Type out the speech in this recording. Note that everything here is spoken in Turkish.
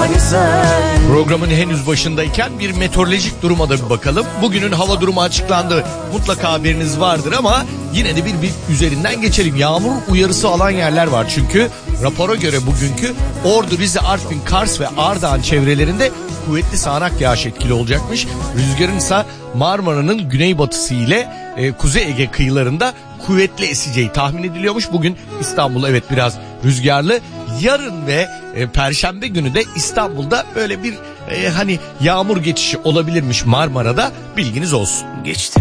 hani sen. Programın henüz başındayken bir meteorolojik duruma da bir bakalım. Bugünün hava durumu açıklandı. Mutlaka haberiniz vardır ama yine de bir üzerinden geçelim. Yağmur uyarısı alan yerler var çünkü. Rapora göre bugünkü Ordu, Rize, Artvin, Kars ve Ardahan çevrelerinde kuvvetli sağanak yağış etkili olacakmış. Rüzgarın ise Marmara'nın güneybatısı ile Kuzey Ege kıyılarında kuvvetli eseceği tahmin ediliyormuş. Bugün İstanbul evet biraz rüzgarlı. Yarın ve Perşembe günü de İstanbul'da böyle bir hani yağmur geçişi olabilirmiş Marmara'da, bilginiz olsun. Geçti.